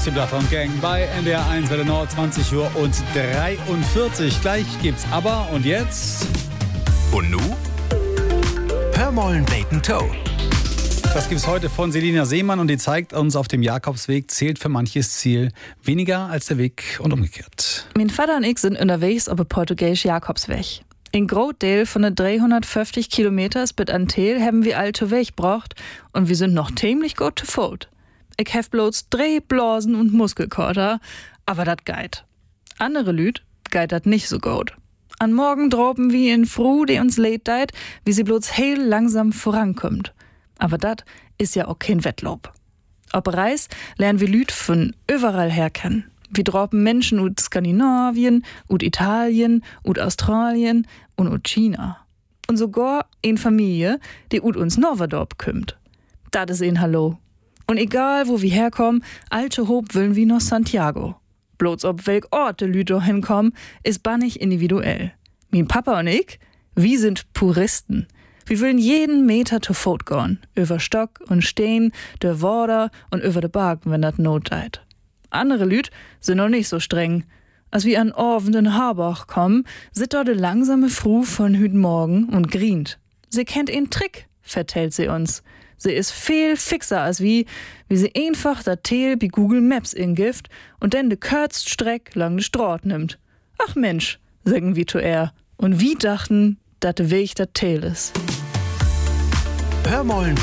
Aus dem Blattern Gang bei NDR 1 Welle Nord, 20 Uhr und 43. Gleich gibt's aber und jetzt. Und nu? Hörmollen Bacon Toe. Das gibt's heute von Selina Seemann und die zeigt uns, auf dem Jakobsweg zählt für manches Ziel weniger als der Weg und umgekehrt. Mein Vater und ich sind unterwegs auf dem portugiesischen Jakobsweg. In Grootdeel von den 350 Kilometers bis an Teel haben wir alte Weg gebracht und wir sind noch ziemlich gut zu Fuß. Ich hab bloß 3 Blasen und Muskelkater, aber dat geit. Andere Lüd geit dat nicht so gut. An Morgen droben wir in Fru, die uns leid deit, wie sie bloß heel langsam vorankommt. Aber dat is ja auch kein Wettlob. Ob Reis lernen wir Lüd von überall her kennen. Wir droben Menschen ut Skandinavien, ut Italien, ut Australien und ut China. Und sogar eine Familie, die ut uns Norverdorp kümmt. Dat is ein Hallo. Und egal, wo wir herkommen, alte Hob willen wir nach Santiago. Bloß ob welk Ort de Lüd hinkommen, ist bannig individuell. Mein Papa und ich, wir sind Puristen. Wir willen jeden Meter zu Fuß gehen. Über Stock und Stein, der Wader und über de Barken, wenn dat Not deit. Andere Lüd sind noch nicht so streng. Als wir an Orven den Harbach kommen, sit dort de langsame Fru von hüt Morgen und grient. Sie kennt einen Trick, vertellt sie uns. Sie ist viel fixer als wie sie einfach dat Teel bei Google Maps ingift und dann de kürzt Streck lang de Straat nimmt. Ach Mensch, sagen wir zu er. Und wie dachten, dat de Weg dat Teel is. Hörmollen